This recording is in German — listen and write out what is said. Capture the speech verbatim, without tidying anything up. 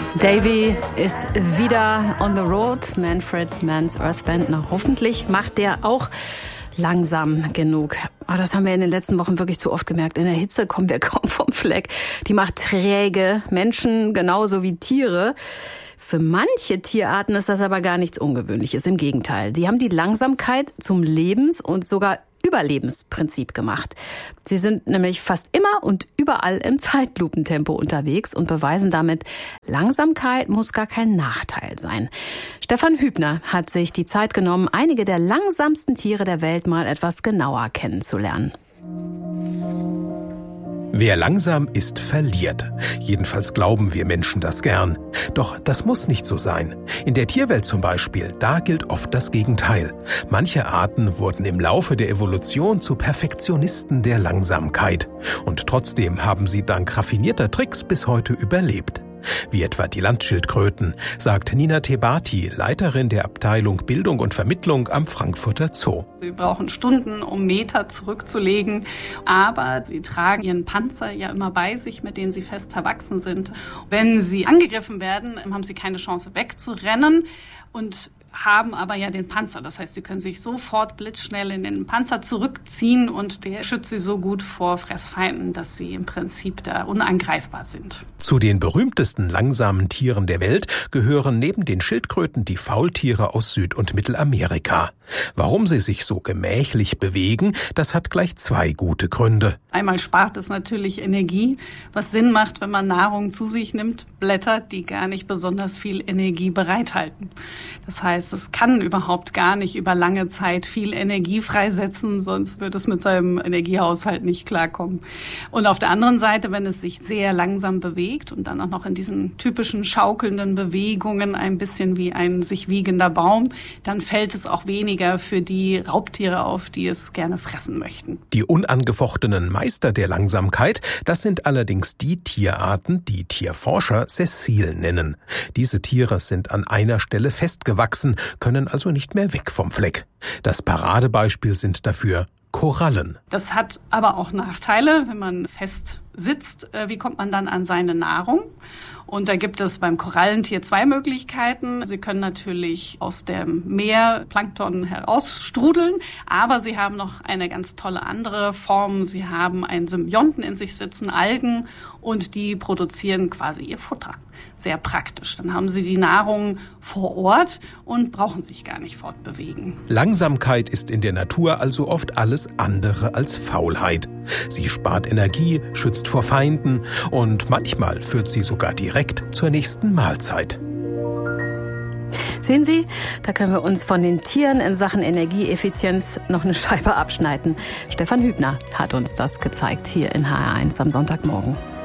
Davy ist wieder on the road. Manfred Mann's Earth Band. Na, hoffentlich macht der auch langsam genug. Aber das haben wir in den letzten Wochen wirklich zu oft gemerkt. In der Hitze kommen wir kaum vom Fleck. Die macht träge, Menschen genauso wie Tiere. Für manche Tierarten ist das aber gar nichts Ungewöhnliches. Im Gegenteil, die haben die Langsamkeit zum Lebens- und sogar Überlebensprinzip gemacht. Sie sind nämlich fast immer und überall im Zeitlupentempo unterwegs und beweisen damit, Langsamkeit muss gar kein Nachteil sein. Stefan Hübner hat sich die Zeit genommen, einige der langsamsten Tiere der Welt mal etwas genauer kennenzulernen. Wer langsam ist, verliert. Jedenfalls glauben wir Menschen das gern. Doch das muss nicht so sein. In der Tierwelt zum Beispiel, da gilt oft das Gegenteil. Manche Arten wurden im Laufe der Evolution zu Perfektionisten der Langsamkeit. Und trotzdem haben sie dank raffinierter Tricks bis heute überlebt. Wie etwa die Landschildkröten, sagt Nina Tebati, Leiterin der Abteilung Bildung und Vermittlung am Frankfurter Zoo. Sie brauchen Stunden, um Meter zurückzulegen, aber sie tragen ihren Panzer ja immer bei sich, mit denen sie fest verwachsen sind. Wenn sie angegriffen werden, haben sie keine Chance wegzurennen und haben aber ja den Panzer. Das heißt, sie können sich sofort blitzschnell in den Panzer zurückziehen und der schützt sie so gut vor Fressfeinden, dass sie im Prinzip da unangreifbar sind. Zu den berühmtesten langsamen Tieren der Welt gehören neben den Schildkröten die Faultiere aus Süd- und Mittelamerika. Warum sie sich so gemächlich bewegen, das hat gleich zwei gute Gründe. Einmal spart es natürlich Energie, was Sinn macht, wenn man Nahrung zu sich nimmt, Blätter, die gar nicht besonders viel Energie bereithalten. Das heißt, es kann überhaupt gar nicht über lange Zeit viel Energie freisetzen, sonst wird es mit seinem Energiehaushalt nicht klarkommen. Und auf der anderen Seite, wenn es sich sehr langsam bewegt und dann auch noch in diesen typischen schaukelnden Bewegungen, ein bisschen wie ein sich wiegender Baum, dann fällt es auch weniger für die Raubtiere auf, die es gerne fressen möchten. Die unangefochtenen Meister der Langsamkeit, das sind allerdings die Tierarten, die Tierforscher sessil nennen. Diese Tiere sind an einer Stelle festgewachsen, können also nicht mehr weg vom Fleck. Das Paradebeispiel sind dafür Korallen. Das hat aber auch Nachteile, wenn man fest sitzt. Wie kommt man dann an seine Nahrung? Und da gibt es beim Korallentier zwei Möglichkeiten. Sie können natürlich aus dem Meer Plankton herausstrudeln, aber sie haben noch eine ganz tolle andere Form. Sie haben einen Symbionten in sich sitzen, Algen, und die produzieren quasi ihr Futter. Sehr praktisch. Dann haben sie die Nahrung vor Ort und brauchen sich gar nicht fortbewegen. Langsamkeit ist in der Natur also oft alles andere als Faulheit. Sie spart Energie, schützt vor Feinden und manchmal führt sie sogar direkt zur nächsten Mahlzeit. Sehen Sie, da können wir uns von den Tieren in Sachen Energieeffizienz noch eine Scheibe abschneiden. Stefan Hübner hat uns das gezeigt hier in H R eins am Sonntagmorgen.